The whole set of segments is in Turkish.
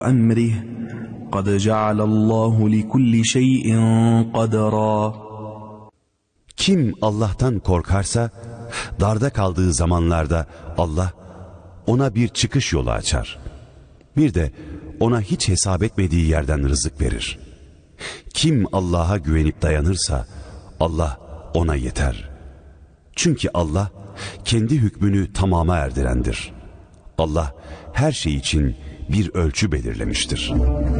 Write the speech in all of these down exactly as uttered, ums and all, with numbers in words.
أمره قد جعل الله لكل شيء قدرا. Kim Allah'tan korkarsa, darda kaldığı zamanlarda Allah ona bir çıkış yolu açar. Bir de ona hiç hesap etmediği yerden rızık verir. Kim Allah'a güvenip dayanırsa Allah ona yeter. Çünkü Allah kendi hükmünü tamama erdirendir. Allah her şey için bir ölçü belirlemiştir.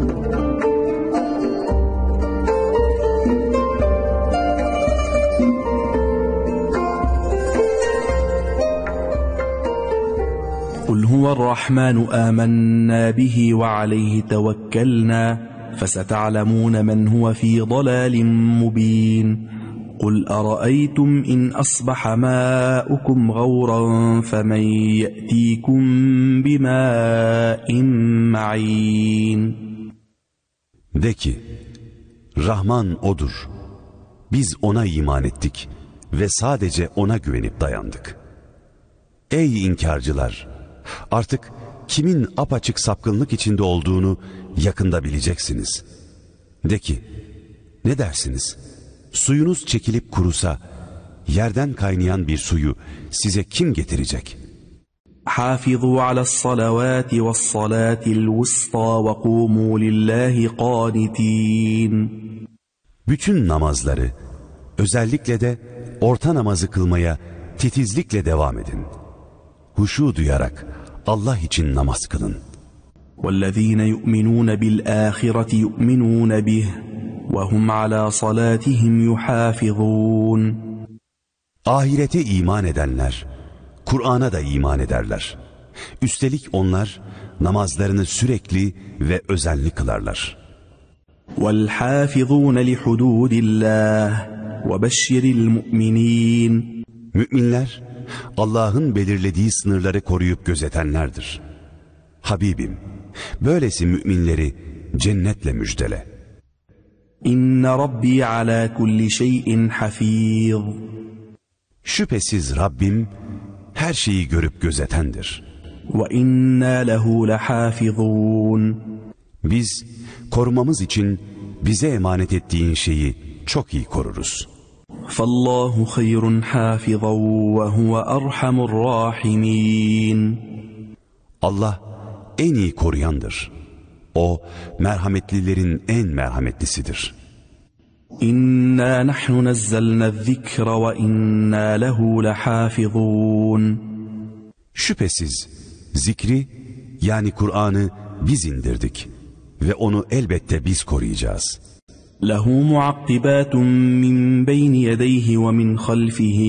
قل هو الرحمن آمنا به وعليه توكلنا فستعلمون من هو في ضلال مبين قل أرأيتم إن أصبح ماؤكم غورا فمن يأتيكم بماء معين. De ki, Rahman O'dur. Biz O'na iman ettik ve sadece O'na güvenip dayandık. Ey inkarcılar! Artık kimin apaçık sapkınlık içinde olduğunu yakında bileceksiniz. De ki, ne dersiniz? Suyunuz çekilip kurusa, yerden kaynayan bir suyu size kim getirecek? حافظوا على الصلوات والصلاة الوسطى وقوموا لله قانتين. Bütün namazları, özellikle de orta namazı kılmaya titizlikle devam edin. Huşu duyarak Allah için namaz kılın. وَالَّذ۪ينَ يُؤْمِنُونَ بِالْآخِرَةِ يُؤْمِنُونَ بِهِ وَهُمْ عَلَى صَلَاتِهِمْ يُحَافِظُونَ. Ahirete iman edenler, Kur'an'a da iman ederler. Üstelik onlar namazlarını sürekli ve özenli kılarlar. وَالْحَافِظُونَ لِحُدُودِ اللّٰهِ وَبَشِّرِ الْمُؤْمِنِينَ. Müminler, Allah'ın belirlediği sınırları koruyup gözetenlerdir. Habibim, böylesi müminleri cennetle müjdele. İnne Rabbi ala kulli şeyin hafiz. Şüphesiz Rabbim her şeyi görüp gözetendir. Ve inna lehu lehafizun. Biz korumamız için bize emanet ettiğin şeyi çok iyi koruruz. Fallahu hayrun hafizan ve huve erhamur rahimin. Allah en iyi koruyandır. O merhametlilerin en merhametlisidir. İnna nahnu nazzalna zikra ve inna lehu lehafizun. Şüphesiz zikri, yani Kur'an'ı biz indirdik ve onu elbette biz koruyacağız. Lehu muakkibatun min beyni yedeyhi ve min halfihi